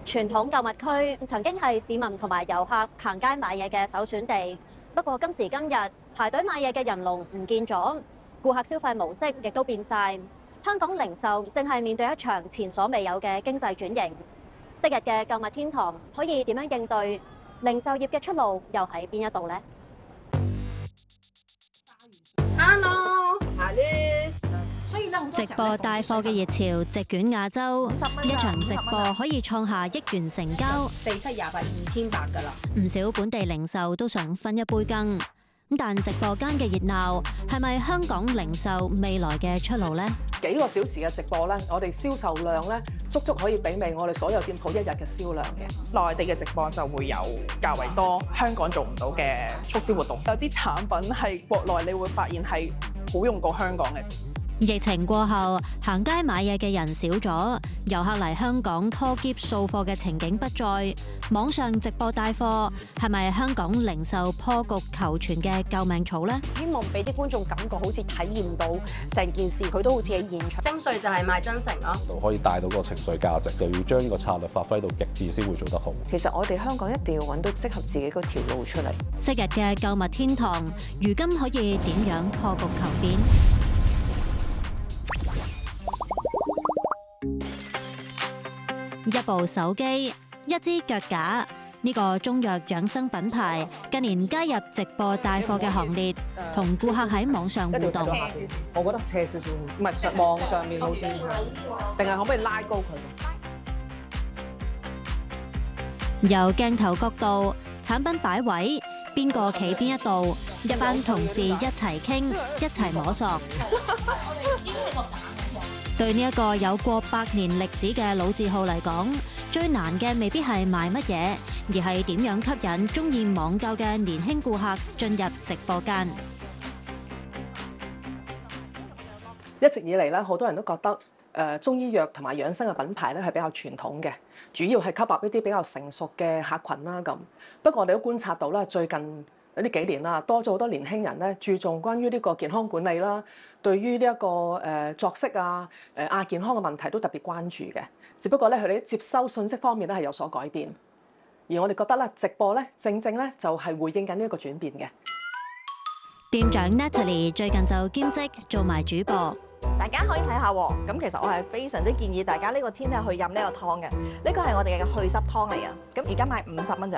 傳統購物區曾經係市民同埋遊客行街買嘢嘅首選地，不過今時今日排隊買嘢嘅人龍唔見咗，顧客消費模式亦都變晒。香港零售正係面對一場前所未有嘅經濟轉型。昔日嘅購物天堂可以點樣應對？零售業嘅出路又喺邊一度呢？ Hello， Alice。 直播帶貨嘅熱潮席捲亞洲，一場直播可以創下億元成交 4728，2800㗎啦。 唔少本地零售都想分一杯羹，但直播間嘅熱鬧係咪香港零售未來嘅出路呢？ 幾個小時嘅直播咧，我哋銷售量咧足足可以媲美我哋所有店鋪一日嘅銷量嘅。 內地嘅直播就會有較為多香港做唔到嘅促銷活動，有啲產品係國內你會發現係好用過香港嘅。 疫情過後，行街買嘢嘅人少咗，遊客嚟香港拖篋掃貨嘅情景不再。網上直播帶貨係咪香港零售破局求存嘅救命草呢？ 希望俾啲觀眾感覺好似體驗到成件事，佢都好似喺現場。精髓就係賣真誠咯， 可以帶到個情緒價值，就要將個策略發揮到極致先會做得好。 其實我哋香港一定要揾到適合自己嗰條路出嚟。 昔日嘅購物天堂，如今可以點樣破局求變？一部手機、一支腳架，呢個中藥養生品牌近年加入直播帶貨嘅行列，同顧客喺網上互動。 我覺得斜少少，唔係網上面好啲，定係可唔可以拉高佢？ 由鏡頭角度、產品擺位，邊個企邊一度，一班同事一齊傾，一齊摸索。對呢一個有過百年歷史嘅老字號嚟講，最難嘅未必係賣乜嘢，而係點樣吸引中意網購嘅年輕顧客進入直播間。 一直以嚟咧，好多人都覺得中醫藥同埋養生嘅品牌咧係比較傳統嘅，主要係吸納一啲比較成熟嘅客群啦咁。不過我哋都觀察到啦，最近呢幾年啦，多咗好多年輕人咧注重關於呢個健康管理啦，對於呢一個作息啊、亞健康嘅問題都特別關注嘅。只不過咧，佢哋接收信息方面咧係有所改變，而我哋覺得咧，直播咧正正咧就係回應緊呢一個轉變嘅。 店長 Natalie 最近就兼職做埋主播。 大家可以睇下喎，咁其實我係非常之建議大家呢個天氣去飲呢個湯嘅，呢個係我哋嘅去濕湯嚟嘅，咁而家賣50蚊咋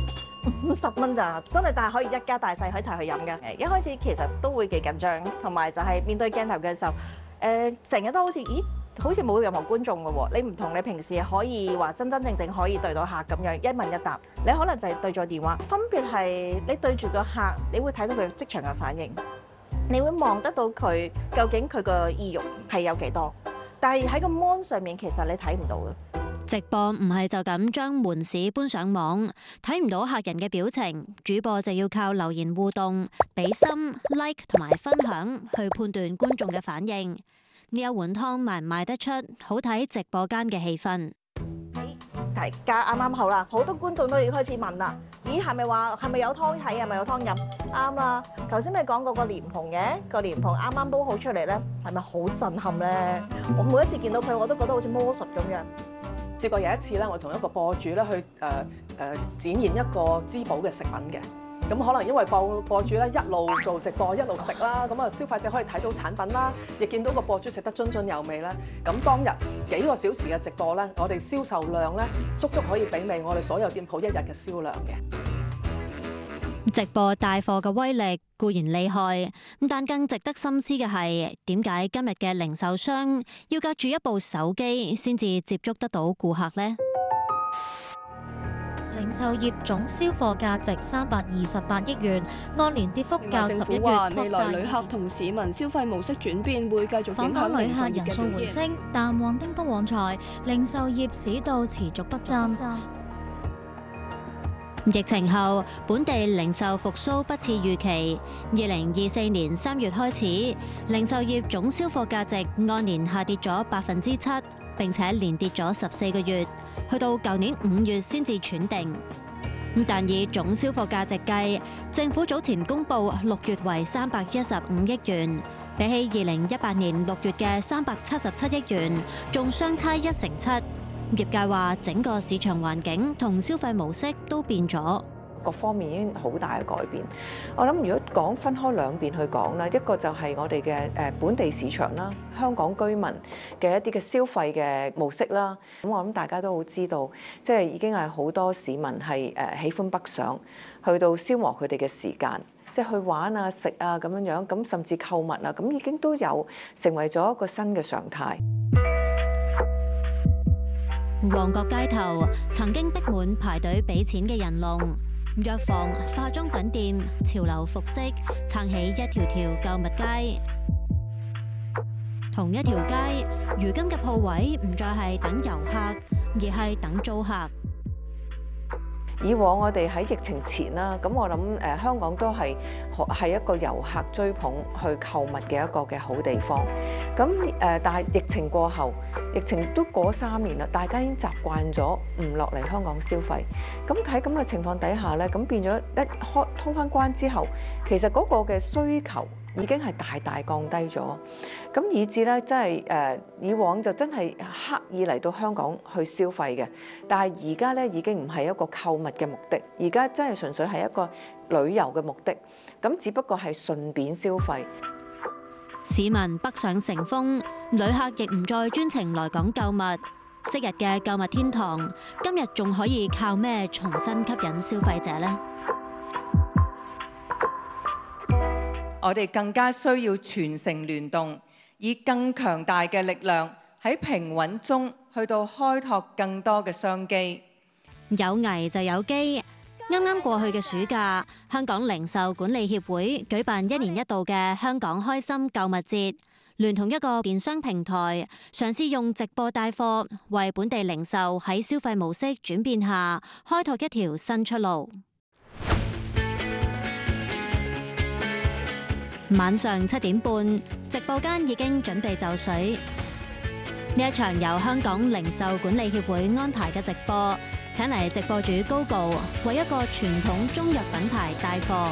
，50蚊咋，真係但係可以一家大細一齊去飲嘅。一開始其實都會幾緊張，同埋就係面對鏡頭嘅時候，成日都好似好似冇任何觀眾嘅喎，你唔同你平時可以話真真正正可以對到客咁樣一問一答，你可能就係對咗電話，分別係你對住個客，你會睇到佢即場嘅反應。你會望得到佢究竟佢個意欲係有幾多，但係喺個 mon 上面其實你睇唔到嘅。 直播唔係就咁將門市搬上網，睇唔到客人嘅表情，主播就要靠留言互動、俾心、like 同埋分享去判斷觀眾嘅反應。呢一碗湯賣唔賣得出，好睇直播間嘅氣氛。 大家啱啱好啦，好多觀眾都已經開始問啦。咦，係咪有湯睇？係咪有湯飲？啱啦。頭先咪講過個蓮蓬嘅，個蓮蓬啱啱煲好出嚟咧，係咪好震撼咧？我每一次見到佢，我都覺得好似魔術咁樣。 試過有一次咧，我同一個播主咧去展現一個滋補嘅食品嘅。咁可能因為播主咧一路做直播一路食啦，咁啊消費者可以睇到產品啦，亦見到個播主食得津津有味啦。咁當日幾個小時嘅直播咧，我哋銷售量咧足足可以媲美我哋所有店鋪一日嘅銷量嘅。 直播帶貨嘅威力固然厲害，但更值得深思嘅係點解今日嘅零售商要隔住一部手機先至接觸得到顧客呢？ 零售業總銷貨價值328億元，按年跌幅較11月擴大。 未來旅客同市民消費模式轉變會繼續影響訪港旅零售業嘅客人數回表現。 升，但旺丁不旺財，零售業市道持續不振。 疫情後，本地零售復甦不似預期。2024年3月開始，零售業總銷貨價值按年下跌咗7%，並且連跌咗14個月，去到舊年5月先至喘定。但以總銷貨價值計，政府早前公布6月為315億元，比起2018年6月嘅377億元，仲相差1成7。 業界話整個市場環境同消費模式都變咗。 各方面已經好大嘅改變。我諗如果講分開兩邊去講啦，一個就係我哋嘅本地市場啦，香港居民嘅一啲嘅消費嘅模式啦。咁我諗大家都好知道，即係已經係好多市民係喜歡北上，去到消磨佢哋嘅時間，即係去玩啊、食啊咁樣樣，咁甚至購物啊，咁已經都有成為咗一個新嘅常態。 旺角街頭曾經逼滿排隊俾錢嘅人龍。藥房、化妝品店、潮流服飾撐起一條條購物街。同一條街，如今嘅鋪位唔再係等遊客，而係等租客。 以往我哋喺疫情前啦，咁我諗香港都係一個遊客追捧去購物嘅一個嘅好地方。咁但係疫情過後，疫情都過3年啦，大家已經習慣咗唔落嚟香港消費。咁喺咁嘅情況底下咧，咁變咗一通翻關之後，其實嗰個嘅需求已經係大大降低咗。咁以至咧，真係以往就真係刻意嚟到香港去消費嘅，但係而家咧已經唔係一個購物嘅目的，而家真係純粹係一個旅遊嘅目的。咁只不過係順便消費。 市民北上成風，旅客亦唔再專程來港購物。昔日嘅購物天堂，今日仲可以靠咩重新吸引消費者呢？ 我哋更加需要全城聯動，以更強大嘅力量喺平穩中去到開拓更多嘅商機。 有危就有機。啱啱過去嘅暑假，香港零售管理協會舉辦1年1度嘅香港開心購物節，聯同一個電商平台，嘗試用直播帶貨，為本地零售喺消費模式轉變下，開拓一條新出路。晚上7點半，直播間已經準備就緒。呢一場由香港零售管理協會安排嘅直播，請嚟直播主 Gogo 為一個傳統中藥品牌帶貨。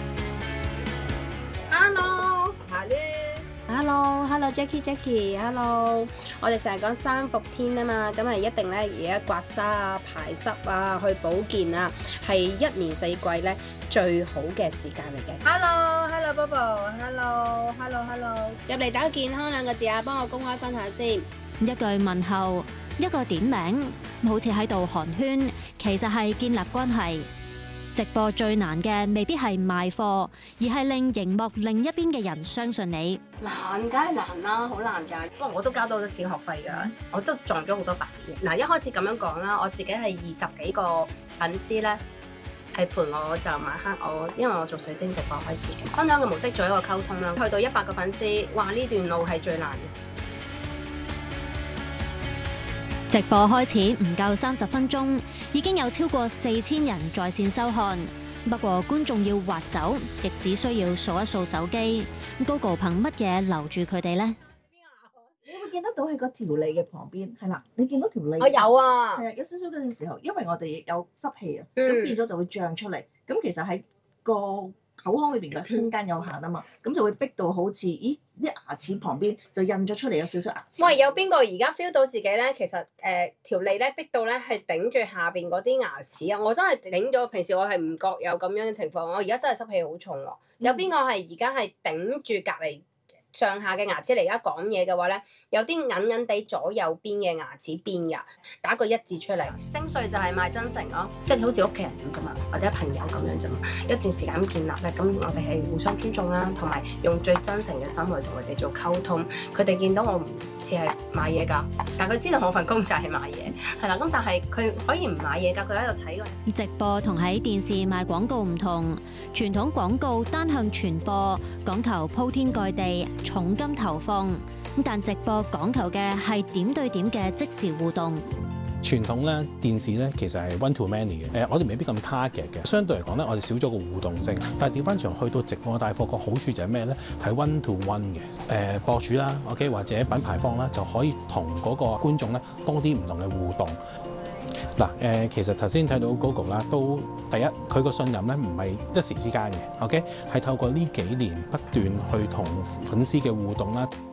Hello Jackie，Hello， 我哋成日講3伏天啊嘛，咁係一定咧而家刮痧啊、排濕啊、去保健啊，係1年4季咧最好嘅時間嚟嘅。Hello Bobo，Hello，入嚟打健康2個字啊，幫我公開分享先。 一句問候，一個點名，好似喺度寒暄，其實係建立關係。直播最難嘅未必係賣貨，而係令熒幕另一邊嘅人相信你。 難梗係難啦，好難㗎。不過我都交多咗錢學費㗎，我都撞咗好多白眼。嗱，一開始咁樣講啦，我自己係20幾個粉絲咧，係陪我就晚黑因為我做水晶直播開始嘅，分享嘅模式做一個溝通啦。去到100個粉絲，哇！呢段路係最難嘅。 直播開始唔夠30分鐘，已經有超過4000人在線收看。不過觀眾要滑走，亦只需要掃一掃手機。Gogo 憑乜嘢留住佢哋呢？ 你會見得到喺個條脷嘅旁邊，係啦，你見到條脷？ 我有啊， 係啊，有少少嗰陣時候，因為我哋有濕氣啊，咁變咗就會脹出嚟。咁其實喺個口腔裏邊嘅空間有限啊嘛，咁就會逼到好似，啲牙齒旁邊就印咗出嚟有少少牙齒。 喂，有邊個而家 feel 到自己咧？其實條脷咧逼到咧係頂住下邊嗰啲牙齒啊！我真係頂咗，平時我係唔覺有咁樣嘅情況，我而家真係濕氣好重喎。有邊個係而家係頂住隔離上下嘅牙齒嚟而家講嘢嘅話咧，有啲韌韌地左右邊嘅牙齒邊㗎，打個1字出嚟。精髓就係賣真誠咯，即係好似屋企人咁啫嘛，或者朋友咁樣啫嘛。一段時間咁建立咧，咁我哋係互相尊重啦，同埋用最真誠嘅心去同佢哋做溝通。佢哋見到我唔似係買嘢㗎，但係佢知道我份工就係買嘢，係啦。咁但係佢可以唔買嘢㗎，佢喺度睇㗎。 直播同喺電視賣廣告唔同，傳統廣告單向傳播，講求鋪天蓋地。重金投放，但直播講求嘅係點對點嘅即時互動。 傳統咧電視咧其實係 one to many 嘅，我哋未必咁 target 嘅。相對嚟講咧，我哋少咗個互動性。但係調翻場去到直播帶貨個好處就係咩咧？係 one to one 嘅。博主啦 ，OK 或者品牌方啦，就可以同嗰個觀眾咧多啲唔同嘅互動。嗱其實頭先睇到 Gogo 啦，都第一佢個信任咧唔係一時之間嘅 ，OK 係透過呢幾年不斷去同粉絲嘅互動啦。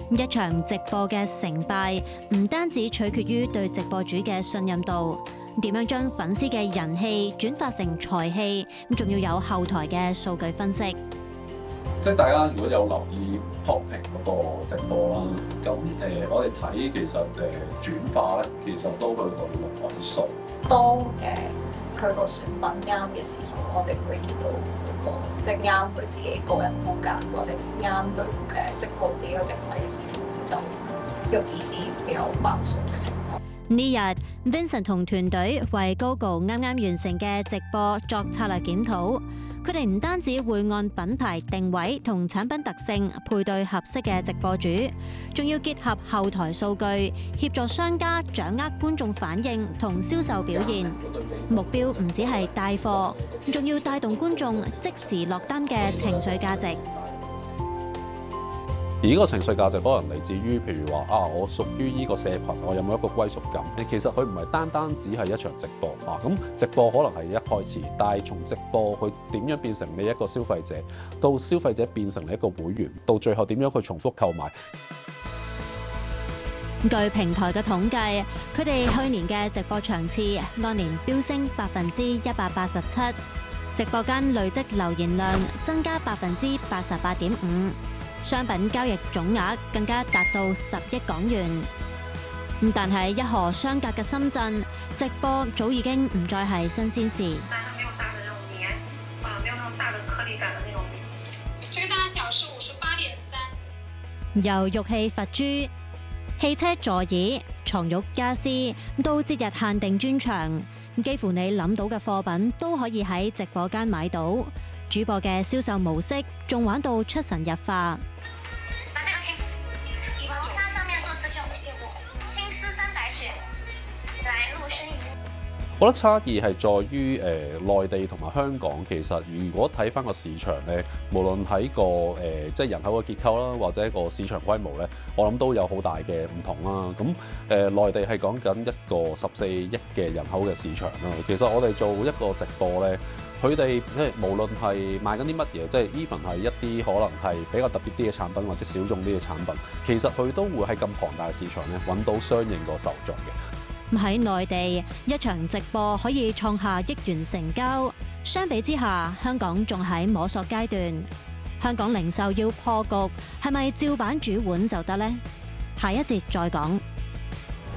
一場直播嘅成敗，唔單止取決於對直播主嘅信任度，點樣將粉絲嘅人氣轉化成財氣，咁仲要有後台嘅數據分析。 即係大家如果有留意 Popping 嗰個直播啦，咁我哋睇其實轉化咧，其實都去到6位數。 當佢個選品啱嘅時候，我哋會見到嗰個即係啱佢自己個人風格，或者啱佢直播自己嘅定位嘅時候，就容易啲比較爆數嘅情況。 呢日 Vincent 同團隊為 Gogo 啱啱完成嘅直播作策略檢討。佢哋唔單止會按品牌定位同產品特性配對合適嘅直播主，仲要結合後台數據，協助商家掌握觀眾反應同銷售表現。目標唔只係帶貨，仲要帶動觀眾即時落單嘅情緒價值。 而呢個情緒價值可能嚟自於，譬如話我屬於呢個社群，我有冇一個歸屬感？其實佢唔係單單只係一場直播啊。咁直播可能係一開始，但係從直播佢點樣變成你一個消費者，到消費者變成你一個會員，到最後點樣去重複購買？ 據平台嘅統計，佢哋去年嘅直播場次按年飆升187%，直播間累積留言量增加88.5%。商品交易總額更加達到10億港元。但係一河相隔嘅深圳，直播早已經唔再係新鮮事。 這個大小是58.3。 由玉器佛珠、汽車座椅、床褥家私到節日限定專場，幾乎你諗到嘅貨品都可以喺直播間買到。主播嘅銷售模式仲玩到出神入化。 把這個青羽毛紗上面做刺繡的線布，青絲300選，來陸生魚。 我覺得差異係在於內地同埋香港，其實如果睇翻個市場咧，無論喺個即係人口嘅結構啦，或者個市場規模咧，我諗都有好大嘅唔同啦。咁內地係講緊一個14億嘅人口嘅市場啦。其實我哋做一個直播咧，佢哋即係無論係賣緊啲乜嘢，即係 even 係一啲可能係比較特別啲嘅產品或者小眾啲嘅產品，其實佢都會喺咁龐大嘅市場咧揾到相應個受眾嘅。 喺內地，一場直播可以創下億元成交。相比之下，香港仲喺摸索階段。香港零售要破局，係咪照板煮碗就得呢？下一節再講。